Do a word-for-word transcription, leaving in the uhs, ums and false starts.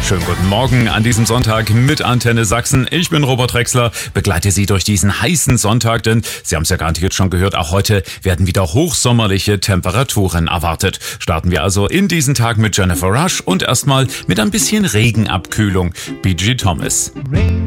Schönen guten Morgen an diesem Sonntag mit Antenne Sachsen. Ich bin Robert Drechsler, begleite Sie durch diesen heißen Sonntag, denn Sie haben es ja garantiert schon gehört, auch heute werden wieder hochsommerliche Temperaturen erwartet. Starten wir also in diesen Tag mit Jennifer Rush und erstmal mit ein bisschen Regenabkühlung. B G Thomas. Rain